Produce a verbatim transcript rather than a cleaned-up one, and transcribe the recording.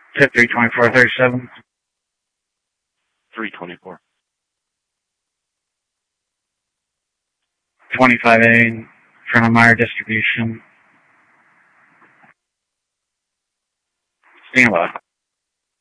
Tip three twenty-four thirty-seven. three twenty-four. twenty-five A in front of Meyer Distribution. Stand by.